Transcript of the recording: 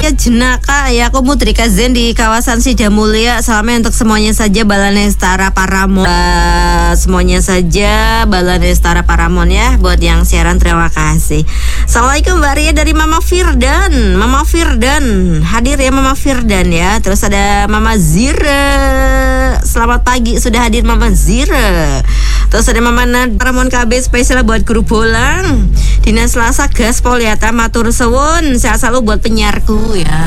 Ya jenaka ya, aku Mutrika Zen di kawasan Sidamulya. Salamnya untuk semuanya saja Balanestara Paramon. Semuanya saja Balanestara Paramon ya. Buat yang siaran terima kasih. Assalamualaikum Mbak Ria dari Mama Firdan. Mama Firdan hadir ya Mama Firdan ya. Terus ada Mama Zira. Selamat pagi sudah hadir Mama Zira. Terus ada Mama Nad Paramon KB spesial buat guru bolang. Dinas Selasa Gaspol ya, matur suwun. Sehat selalu buat penyiarku ya.